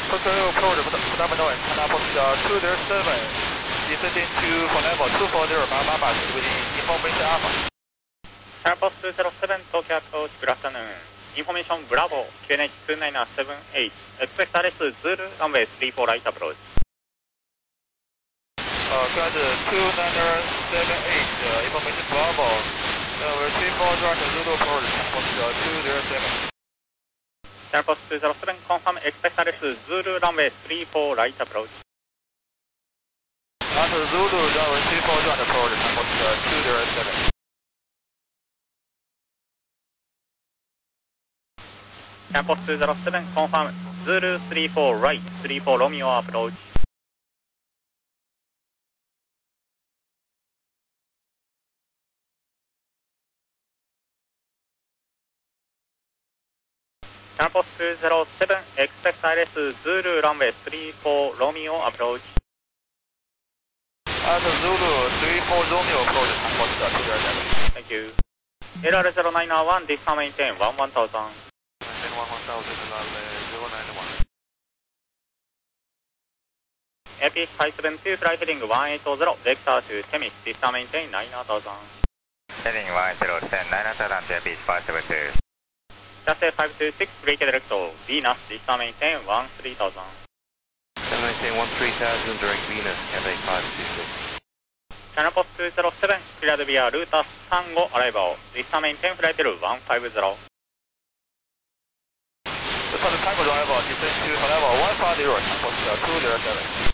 Tokyo approach phenomenon and China post 207, descending to for level 240 Mama Bus within information Alpha. China post 207, Tokyo approach, good afternoon. Information Bravo, QNH 29978, expect RS Zulu, runway 34 right approach. QNH 29978, information Bravo, runway 34 right Zulu approach, China post 207. China post 207, confirm expect RS Zulu, runway 34 right approach. Zulu, runway 34 right approach, China post 207. China post 207, confirm Zulu 34 right, 34 Romeo approach. China post 207, expect ILS Zulu runway 34 Romeo approach. Zulu 34 Romeo approach, China post 207. Thank you. LR0901, discount maintain 11,000. Maintain 11,000, LR091. AP 572, flight heading 1800, vector to Temis, discount maintain 9,000. Heading 1010, 9,000 to AP 572. Just 526, break direct Venus, discount maintain 13,000. Maintain 13,000, direct Venus, Cathay 526. China post 207, cleared via Ruta Tango arrival, discount maintain flight level 150. Tango arrival, descend to level 150, China post 207.